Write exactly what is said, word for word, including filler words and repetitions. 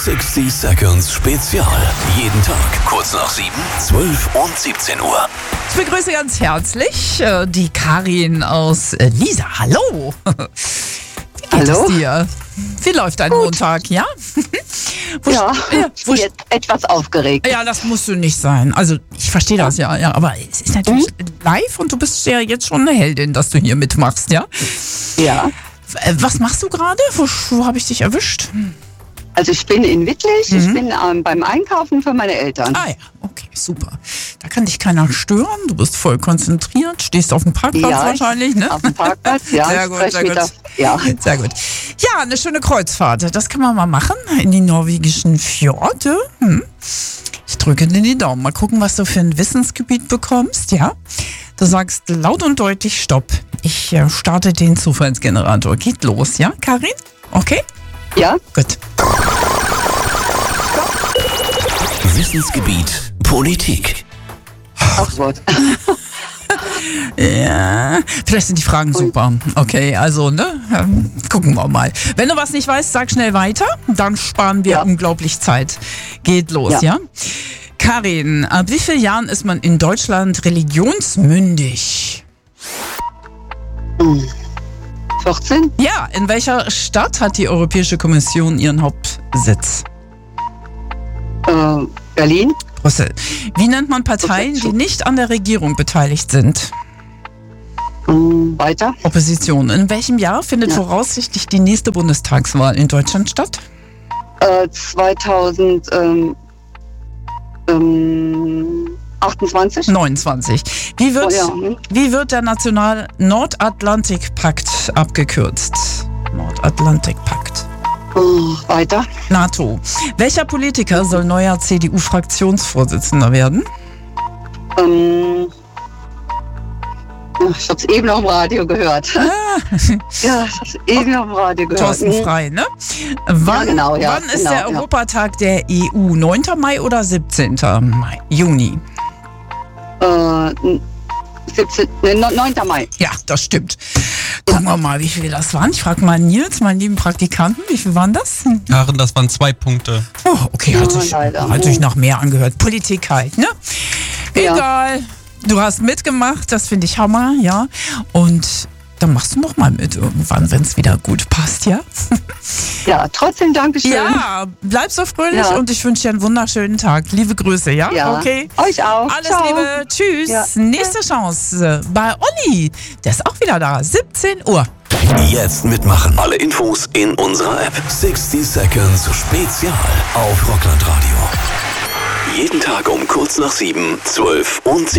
sechzig Seconds Spezial. Jeden Tag kurz nach sieben, zwölf und siebzehn Uhr. Ich begrüße ganz herzlich äh, die Karin aus äh, Liesa. Hallo. Wie geht Hallo. es dir? Wie läuft dein Gut. Montag, ja? Wo Ja, st- ja, wo st- jetzt etwas aufgeregt. ja, das musst du nicht sein. Also ich verstehe das ja, ja, aber es ist natürlich Mhm. live und du bist ja jetzt schon eine Heldin, dass du hier mitmachst, ja? Ja, Äh, Was machst du gerade? Wo, wo habe ich dich erwischt? also ich bin in Wittlich, ich bin ähm, beim Einkaufen für meine Eltern. Ah ja, okay, super. Da kann dich keiner stören, du bist voll konzentriert, stehst auf dem Parkplatz Ja, wahrscheinlich, ne? Auf dem Parkplatz, ja. Sehr ich gut, spreche sehr mit gut. der- Ja, Sehr gut. Ja, eine schöne Kreuzfahrt. Das kann man mal machen in die norwegischen Fjorde. Hm. Ich drücke dir die Daumen. Mal gucken, was du für ein Wissensgebiet bekommst, ja? Du sagst laut und deutlich Stopp. Ich äh, starte den Zufallsgenerator. Geht los, ja, Karin? Okay? ja, Gut. Wissensgebiet Politik. Aufwort. Ja, vielleicht sind die Fragen super. Okay, also, ne, ähm, gucken wir mal. Wenn du was nicht weißt, sag schnell weiter, dann sparen wir Ja. unglaublich Zeit. Geht los, ja? Ja. Karin, ab wie vielen Jahren ist man in Deutschland religionsmündig? vierzehn? Ja, in welcher Stadt hat die Europäische Kommission ihren Hauptsitz? Äh, Berlin? Brüssel. Wie nennt man Parteien, die nicht an der Regierung beteiligt sind? Ähm, weiter? Opposition. In welchem Jahr findet Ja. voraussichtlich die nächste Bundestagswahl in Deutschland statt? Äh, zweitausend, ähm, ähm, achtundzwanzig? neunundzwanzig. Wie wird, Oh ja, hm. wie wird der National Nordatlantikpakt abgekürzt? Nordatlantikpakt. Oh, weiter? NATO. Welcher Politiker soll neuer C D U-Fraktionsvorsitzender werden? Ähm, ja, ich habe es eben noch im Radio gehört. Ja, ich habe es eben noch im Radio gehört. Thorsten Hm. Frey, ne? Wann, genau, ja, wann ist genau, der ja. Europatag der E U? neunter Mai oder siebzehnten Mai? Juni? Äh, siebzehn, ne, neunter Mai. Ja, das stimmt. Gucken wir mal, wie viele das waren. Ich frage mal Nils, meinen lieben Praktikanten, wie viel waren das? Karin, das waren zwei Punkte. Oh, okay, hat Ja, sich, leider. hat sich nach mehr angehört. Politik halt, ne? Ja. Egal. Du hast mitgemacht, das finde ich Hammer, ja. Und dann machst du noch mal mit irgendwann, wenn es wieder gut passt, ja? Ja, trotzdem Dankeschön. Ja, bleib so fröhlich Ja. und ich wünsche dir einen wunderschönen Tag. Liebe Grüße, ja? Ja. Okay. Euch auch. Alles Ciao. Liebe, tschüss. Ja. Nächste Chance bei Olli. Der ist auch wieder da. siebzehn Uhr. Jetzt mitmachen. Alle Infos in unserer App. sechzig Seconds Spezial auf Rockland Radio. Jeden Tag um kurz nach sieben, zwölf und sieben.